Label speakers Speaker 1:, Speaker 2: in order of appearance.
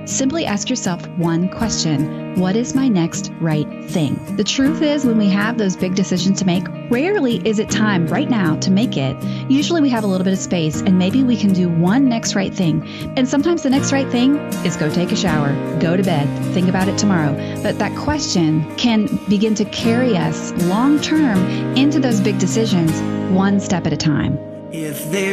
Speaker 1: Simply ask yourself one question. What is my next right thing? The truth is, when we have those big decisions to make, rarely is it time right now to make it. Usually we have a little bit of space and maybe we can do one next right thing. And sometimes the next right thing is go take a shower, go to bed, think about it tomorrow. But that question can begin to carry us long term into those big decisions, one step at a time.
Speaker 2: If there